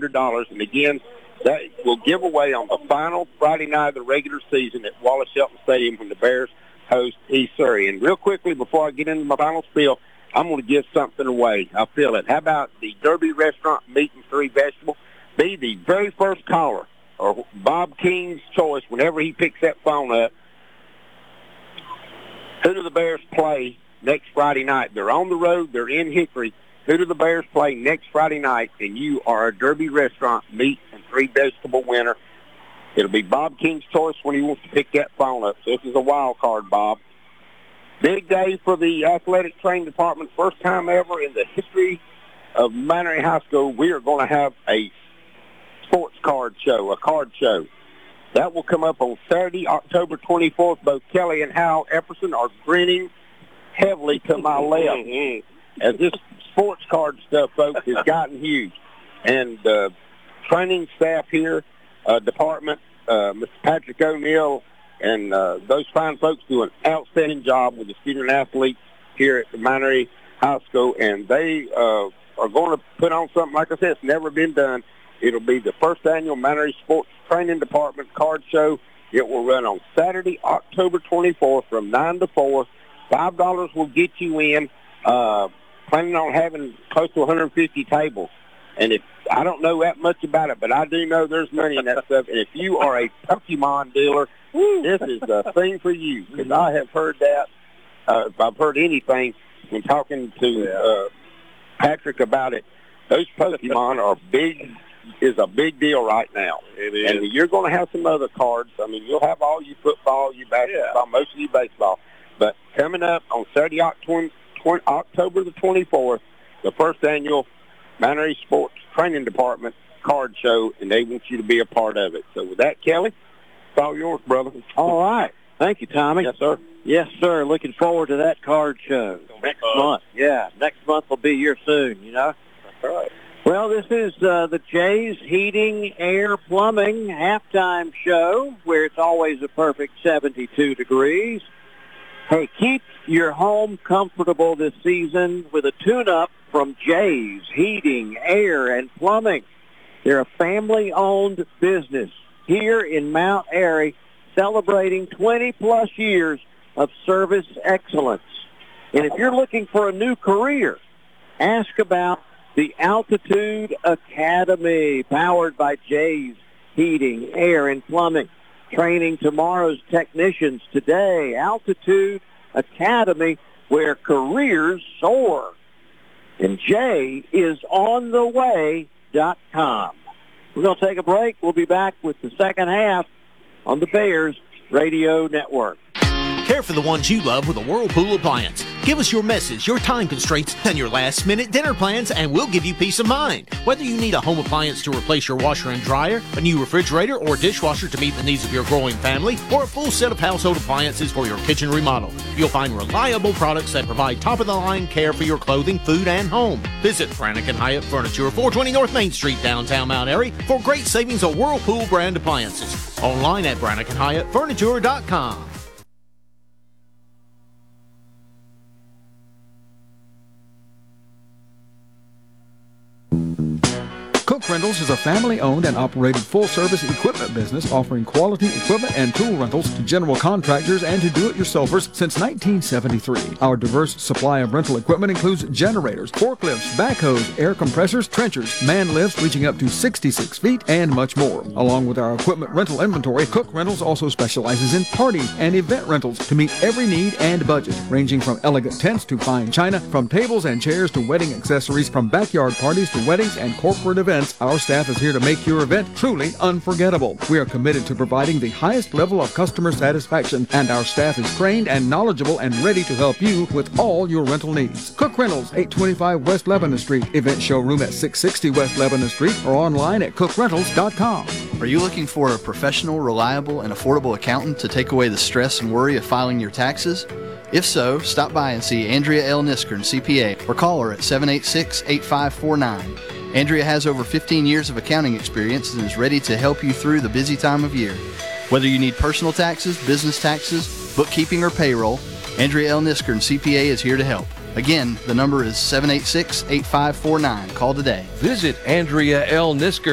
$100. And again, that will give away on the final Friday night of the regular season at Wallace Shelton Stadium when the Bears host East Surrey. And real quickly, before I get into my final spiel, I'm going to give something away. I feel it. How about the Derby Restaurant Meat and 3 Vegetable? Be the very first caller, or Bob King's choice, whenever he picks that phone up. Who do the Bears play next Friday night? They're on the road. They're in Hickory. Who do the Bears play next Friday night? And you are a Derby Restaurant Meat and 3 Vegetable winner. It'll be Bob King's choice when he wants to pick that phone up. So this is a wild card, Bob. Big day for the athletic training department. First time ever in the history of Mannery High School, we are going to have a sports card show, a card show. That will come up on Saturday, October 24th. Both Kelly and Hal Epperson are grinning heavily to my left as this sports card stuff, folks, has gotten huge. And training staff here, department, Mr. Patrick O'Neill, and those fine folks do an outstanding job with the student athletes here at the Mannery High School. And they are going to put on something, like I said, it's never been done. It'll be the first annual Mannery Sports Training Department card show. It will run on Saturday, October 24th from 9 to 4. $5 will get you in. Planning on having close to 150 tables. And if I don't know that much about it, but I do know there's money in that stuff. And if you are a Pokemon dealer, this is the thing for you. Because I have heard that. If I've heard anything when talking to Patrick about it, those Pokemon are is a big deal right now. It is. And you're going to have some other cards. I mean, you'll have all your football, your basketball, most of your baseball. But coming up on Saturday, October the 24th, the first annual Mannery Sports Training Department card show, and they want you to be a part of it. So with that, Kelly, it's all yours, brother. All right. Thank you, Tommy. Yes, sir. Yes, sir. Looking forward to that card show next month. Yeah, next month will be here soon, you know. That's right. Well, this is the Jays Heating, Air, Plumbing halftime show where it's always a perfect 72 degrees. Hey, keep your home comfortable this season with a tune-up from Jays Heating, Air, and Plumbing. They're a family-owned business here in Mount Airy, celebrating 20-plus years of service excellence. And if you're looking for a new career, ask about the Altitude Academy, powered by Jays Heating, Air, and Plumbing. Training tomorrow's technicians today. Altitude Academy, where careers soar. And Jay is on the way.com. We're going to take a break. We'll be back with the second half on the Bears Radio Network. Care for the ones you love with a Whirlpool appliance. Give us your messes, your time constraints, and your last-minute dinner plans, and we'll give you peace of mind. Whether you need a home appliance to replace your washer and dryer, a new refrigerator or dishwasher to meet the needs of your growing family, or a full set of household appliances for your kitchen remodel, you'll find reliable products that provide top-of-the-line care for your clothing, food, and home. Visit Brannick & Hyatt Furniture, 420 North Main Street, downtown Mount Airy, for great savings on Whirlpool brand appliances. Online at BrannickandHyattFurniture.com. Cook Rentals is a family-owned and operated full-service equipment business offering quality equipment and tool rentals to general contractors and to do-it-yourselfers since 1973. Our diverse supply of rental equipment includes generators, forklifts, backhoes, air compressors, trenchers, man lifts reaching up to 66 feet, and much more. Along with our equipment rental inventory, Cook Rentals also specializes in party and event rentals to meet every need and budget, ranging from elegant tents to fine china, from tables and chairs to wedding accessories, from backyard parties to weddings and corporate events. Our staff is here to make your event truly unforgettable. We are committed to providing the highest level of customer satisfaction, and our staff is trained and knowledgeable and ready to help you with all your rental needs. Cook Rentals, 825 West Lebanon Street, event showroom at 660 West Lebanon Street, or online at cookrentals.com. Are you looking for a professional, reliable, and affordable accountant to take away the stress and worry of filing your taxes? If so, stop by and see Andrea L. Niskern, CPA, or call her at 786-8549. Andrea has over 15 years of accounting experience and is ready to help you through the busy time of year. Whether you need personal taxes, business taxes, bookkeeping, or payroll, Andrea L. Niskern, CPA, is here to help. Again, the number is 786-8549. Call today. Visit Andrea L. Niskern